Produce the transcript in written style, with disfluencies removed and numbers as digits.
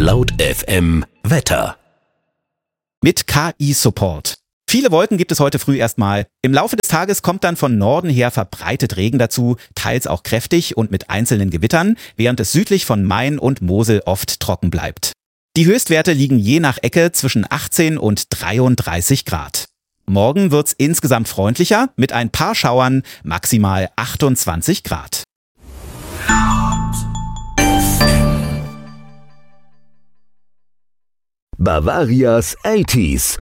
Laut FM Wetter. Mit KI-Support. Viele Wolken gibt es heute früh erstmal. Im Laufe des Tages kommt dann von Norden her verbreitet Regen dazu, teils auch kräftig und mit einzelnen Gewittern, während es südlich von Main und Mosel oft trocken bleibt. Die Höchstwerte liegen je nach Ecke zwischen 18 und 33 Grad. Morgen wird's insgesamt freundlicher, mit ein paar Schauern, maximal 28 Grad. Bavarias 80s.